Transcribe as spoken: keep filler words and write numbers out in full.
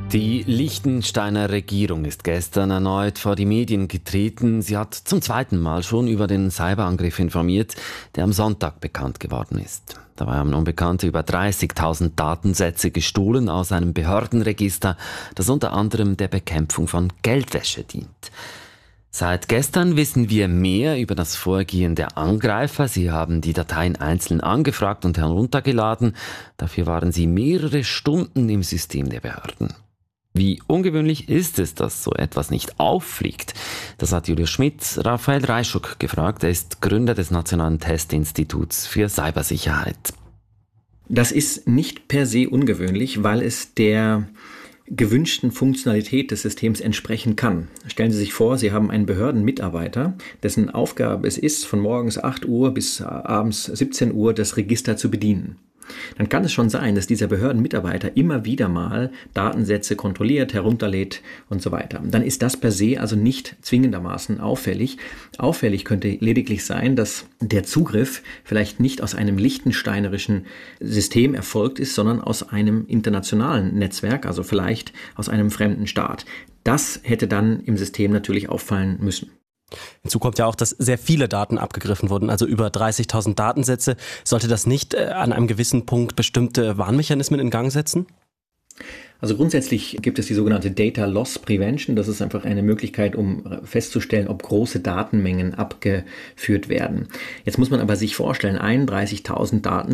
Die Liechtensteiner Regierung ist gestern erneut vor die Medien getreten. Sie hat zum zweiten Mal schon über den Cyberangriff informiert, der am Sonntag bekannt geworden ist. Dabei haben Unbekannte über dreißigtausend Datensätze gestohlen aus einem Behördenregister, das unter anderem der Bekämpfung von Geldwäsche dient. Seit gestern wissen wir mehr über das Vorgehen der Angreifer. Sie haben die Dateien einzeln angefragt und heruntergeladen. Dafür waren sie mehrere Stunden im System der Behörden. Wie ungewöhnlich ist es, dass so etwas nicht auffliegt? Das hat Julius Schmidt Raphael Reischuk gefragt. Er ist Gründer des Nationalen Testinstituts für Cybersicherheit. Das ist nicht per se ungewöhnlich, weil es der gewünschten Funktionalität des Systems entsprechen kann. Stellen Sie sich vor, Sie haben einen Behördenmitarbeiter, dessen Aufgabe es ist, von morgens acht Uhr bis abends siebzehn Uhr das Register zu bedienen. Dann kann es schon sein, dass dieser Behördenmitarbeiter immer wieder mal Datensätze kontrolliert, herunterlädt und so weiter. Dann ist das per se also nicht zwingendermaßen auffällig. Auffällig könnte lediglich sein, dass der Zugriff vielleicht nicht aus einem liechtensteinerischen System erfolgt ist, sondern aus einem internationalen Netzwerk, also vielleicht aus einem fremden Staat. Das hätte dann im System natürlich auffallen müssen. Hinzu kommt ja auch, dass sehr viele Daten abgegriffen wurden, also über dreißigtausend Datensätze. Sollte das nicht äh, an einem gewissen Punkt bestimmte Warnmechanismen in Gang setzen? Also grundsätzlich gibt es die sogenannte Data Loss Prevention. Das ist einfach eine Möglichkeit, um festzustellen, ob große Datenmengen abgeführt werden. Jetzt muss man aber sich vorstellen, einunddreißigtausend Daten